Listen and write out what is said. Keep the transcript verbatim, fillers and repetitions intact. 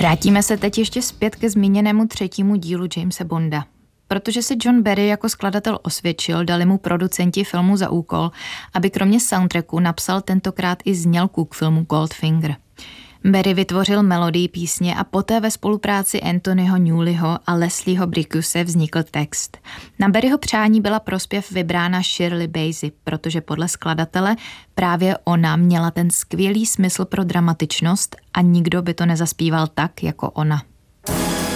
Vrátíme se teď ještě zpět ke zmíněnému třetímu dílu Jamese Bonda. Protože se John Barry jako skladatel osvědčil, dali mu producenti filmu za úkol, aby kromě soundtracku napsal tentokrát i znělku k filmu Goldfinger. Barry vytvořil melodii písně a poté ve spolupráci Anthonyho Newleyho a Leslieho Bricuse vznikl text. Na Barryho přání byla pro zpěv vybrána Shirley Bassey, protože podle skladatele právě ona měla ten skvělý smysl pro dramatičnost a nikdo by to nezaspíval tak jako ona.